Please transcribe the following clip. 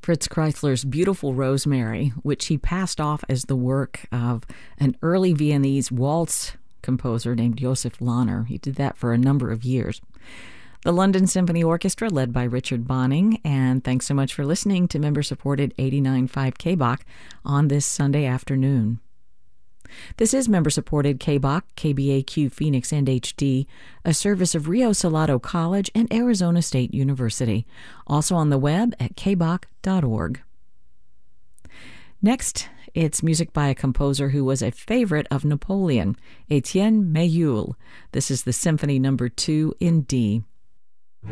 Fritz Kreisler's Beautiful Rosemary, which he passed off as the work of an early Viennese waltz composer named Josef Lahner. He did that for a number of years. The London Symphony Orchestra, led by Richard Bonning, and thanks so much for listening to member-supported 89.5 KBOK on this Sunday afternoon. This is member-supported KBOK, KBAQ Phoenix and HD, a service of Rio Salado College and Arizona State University, also on the web at kbok.org. Next, it's music by a composer who was a favorite of Napoleon, Etienne Méhul. This is the Symphony No. 2 in D.